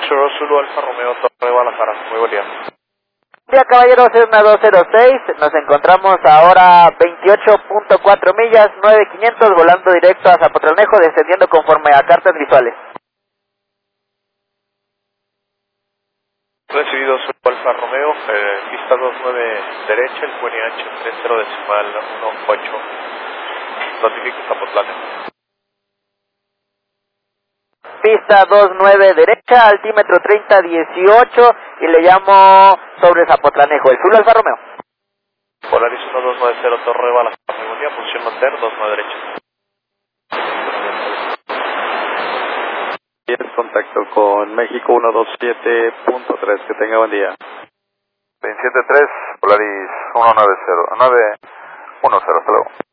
Zero Zulu Alfa Romeo Torre Guadalajara. Muy buen día. Día caballeros, es una 206, nos encontramos ahora 28.4 millas, 9500, volando directo a Zapotlanejo, descendiendo conforme a cartas visuales. Recibido Zulu Alfa Romeo, pista 29 derecha, el QNH 30.18. Notifico Zapotlanejo. Pista 29 derecha, altímetro 3018 y le llamo sobre Zapotlanejo, el Zulu Alfa Romeo. Polaris 1290 Torre Guadalajara. Muy buen día, posición mantener 29 derecha. Contacto con México 127.3, que tenga buen día. 273, Polaris 190, 910, hasta luego.